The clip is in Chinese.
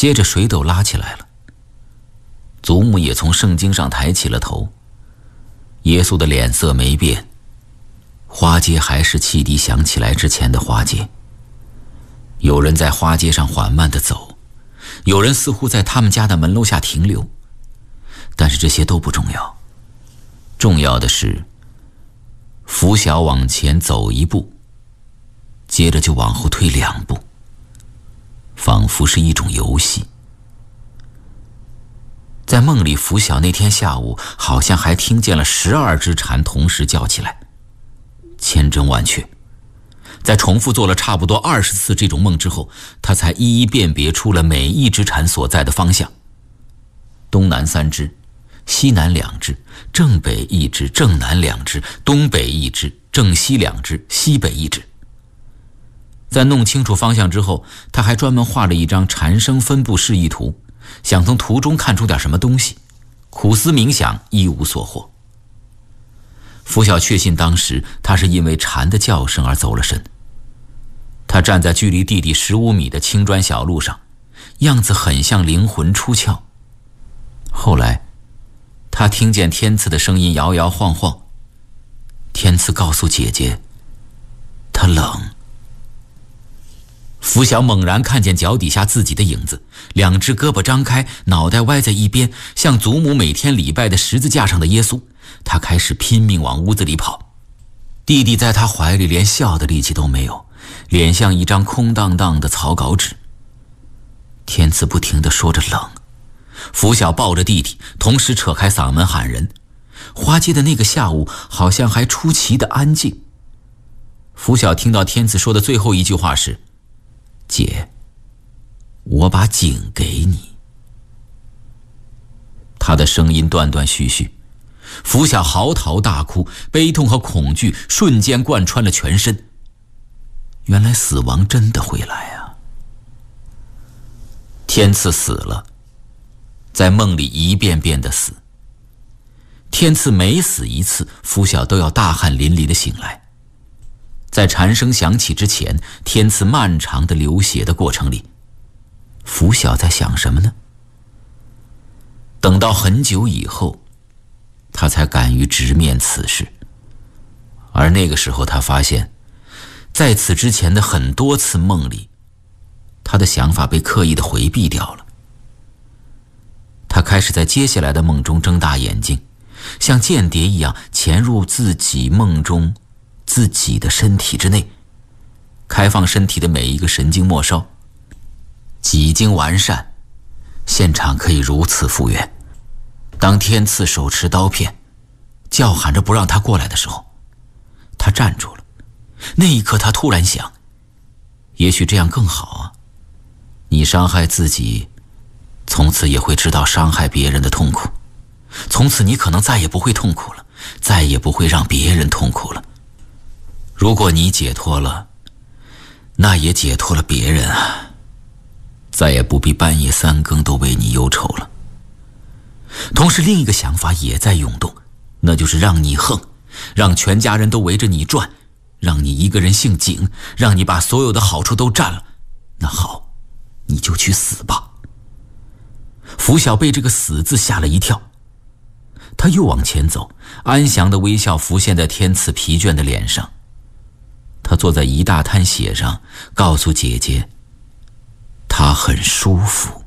接着水斗拉起来了，祖母也从圣经上抬起了头。耶稣的脸色没变，花街还是汽笛响起来之前的花街。有人在花街上缓慢地走，有人似乎在他们家的门楼下停留，但是这些都不重要。重要的是，拂晓往前走一步，接着就往后退2步，仿佛是一种游戏。在梦里，拂晓那天下午好像还听见了12只蝉同时叫起来，千真万确。在重复做了差不多20次这种梦之后，他才一一辨别出了每一只蝉所在的方向：东南3只，西南2只，正北1只，正南2只，东北1只，正西2只，西北1只。在弄清楚方向之后，他还专门画了一张蝉声分布示意图，想从图中看出点什么东西，苦思冥想，一无所获。拂晓确信当时他是因为蝉的叫声而走了神。他站在距离弟弟15米的青砖小路上，样子很像灵魂出窍。后来他听见天赐的声音摇摇晃晃，天赐告诉姐姐他冷。拂晓猛然看见脚底下自己的影子，2只胳膊张开，脑袋歪在一边，像祖母每天礼拜的十字架上的耶稣。他开始拼命往屋子里跑，弟弟在他怀里连笑的力气都没有，脸像一张空荡荡的草稿纸。天赐不停地说着冷，拂晓抱着弟弟，同时扯开嗓门喊人。花街的那个下午好像还出奇的安静。拂晓听到天赐说的最后一句话是：姐，我把井给你。他的声音断断续续，拂晓嚎啕大哭，悲痛和恐惧瞬间贯穿了全身。原来死亡真的会来啊！天赐死了，在梦里一遍遍的死。天赐每死一次，拂晓都要大汗淋漓的醒来。在蝉声响起之前，天赐漫长的流血的过程里，拂晓在想什么呢？等到很久以后，他才敢于直面此事。而那个时候他发现，在此之前的很多次梦里，他的想法被刻意的回避掉了。他开始在接下来的梦中睁大眼睛，像间谍一样潜入自己梦中自己的身体之内，开放身体的每一个神经末梢。几经完善，现场可以如此复原。当天赐手持刀片，叫喊着不让他过来的时候，他站住了。那一刻他突然想，也许这样更好啊。你伤害自己，从此也会知道伤害别人的痛苦，从此你可能再也不会痛苦了，再也不会让别人痛苦了。如果你解脱了，那也解脱了别人啊，再也不必半夜3更都为你忧愁了。同时另一个想法也在涌动，那就是让你横，让全家人都围着你转，让你一个人姓景，让你把所有的好处都占了。那好，你就去死吧。拂晓被这个死字吓了一跳，他又往前走，安详的微笑浮现在天赐疲倦的脸上。他坐在一大滩血上，告诉姐姐，他很舒服。